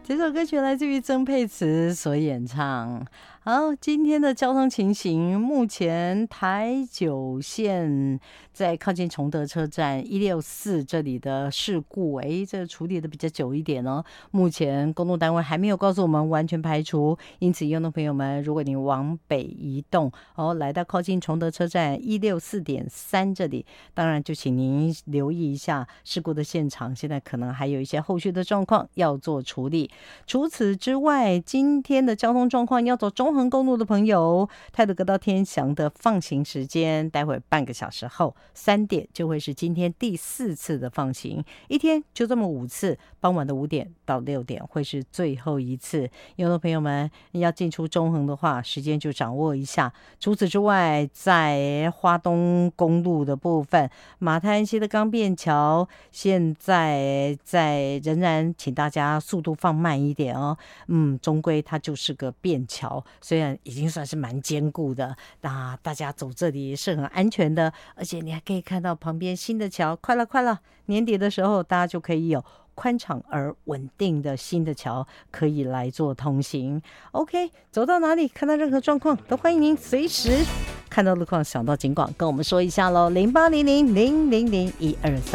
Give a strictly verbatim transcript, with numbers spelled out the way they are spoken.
这首歌曲来自于曾沛慈所演唱。好，今天的交通情形，目前台九线在靠近崇德车站一六四这里的事故，哎，这个处理的比较久一点哦。目前公路单位还没有告诉我们完全排除，因此用的朋友们，如果你往北移动，哦，来到靠近崇德车站一六四点三这里，当然就请您留意一下事故的现场，现在可能还有一些后续的状况要做处理。除此之外，今天的交通状况，要走中横公路的朋友，泰鲁阁到天祥的放行时间，待会半个小时后三点就会是今天第四次的放行，一天就这么五次，傍晚的五点到六点会是最后一次。有的朋友们要进出中横的话，时间就掌握一下。除此之外，在花东公路的部分，马太安溪的钢便桥，现在在仍然请大家速度放慢一点哦。嗯，终归它就是个便桥，虽然已经算是蛮坚固的，那大家走这里是很安全的，而且你还可以看到旁边新的桥，快了快了，年底的时候大家就可以有宽敞而稳定的新的桥可以来做通行。 OK， 走到哪里看到任何状况都欢迎您随时看到路况想到警广跟我们说一下咯，零八零零零零零一二三。